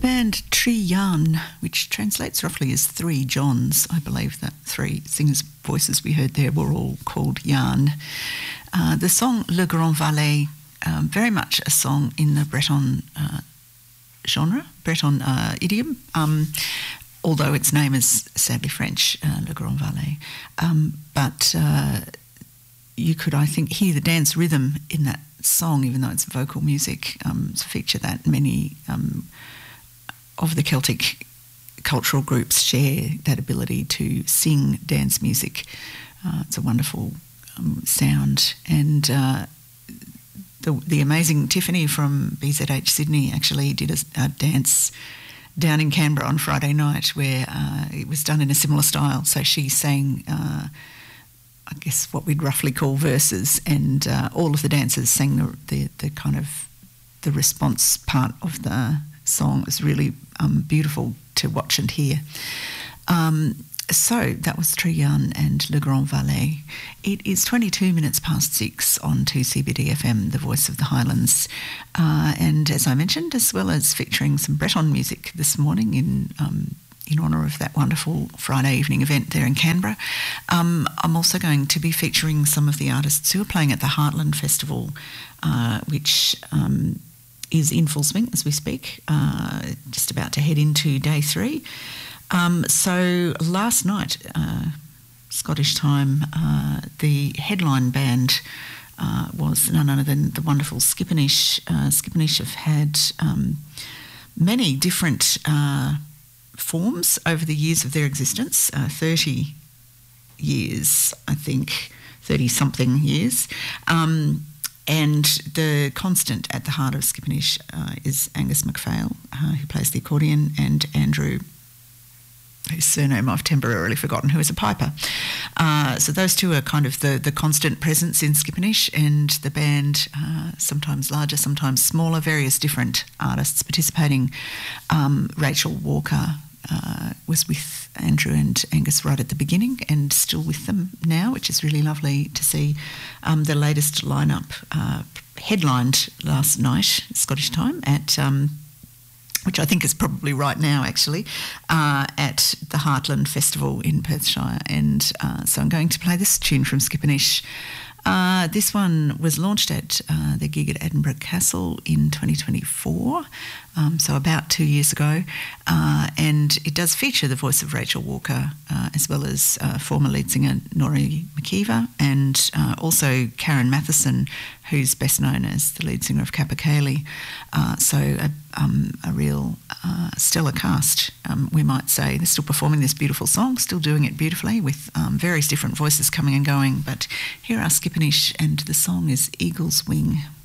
band Tri-Yan, which translates roughly as Three Johns. I believe that three singers' voices we heard there were all called Yan. The song Le Grand Valet, very much a song in the Breton genre, Breton idiom, although its name is sadly French, Le Grand Valet. But you could, I think, hear the dance rhythm in that song, even though it's vocal music, to feature that many of the Celtic cultural groups share that ability to sing dance music. It's a wonderful sound. And the amazing Tiffany from BZH Sydney actually did a dance down in Canberra on Friday night where it was done in a similar style. So she sang, I guess, what we'd roughly call verses, and all of the dancers sang the kind of the response part of the song. It was really beautiful to watch and hear. So that was Tri-Yan and Le Grand Valet. It is 22 minutes past 6 on 2CBD FM, the voice of the Highlands. And as I mentioned, as well as featuring some Breton music this morning in honour of that wonderful Friday evening event there in Canberra, I'm also going to be featuring some of the artists who are playing at the Heartland Festival, which is in full swing as we speak, just about to head into day 3. So last night, Scottish time, the headline band was none other than the wonderful Skipponish. Skipponish have had many different forms over the years of their existence, 30 years, I think, 30-something years. And the constant at the heart of Skipponish is Angus MacPhail, who plays the accordion, and Andrew, whose surname I've temporarily forgotten, who is a piper. So those two are kind of the constant presence in Skipponish, and the band, sometimes larger, sometimes smaller, various different artists participating. Rachel Walker was with Andrew and Angus right at the beginning and still with them now, which is really lovely to see. The latest lineup headlined last night, Scottish time, at which I think is probably right now actually, at the Heartland Festival in Perthshire. And so I'm going to play this tune from Skipponish. This one was launched at their gig at Edinburgh Castle in 2024, so about 2 years ago, and it does feature the voice of Rachel Walker, as well as former lead singer Nori McKeever, and also Karen Matheson, who's best known as the lead singer of Kappa Kaili. So a real stellar cast, we might say. They're still performing this beautiful song, still doing it beautifully with various different voices coming and going. But here are Skipponish, and the song is Eagle's Wing.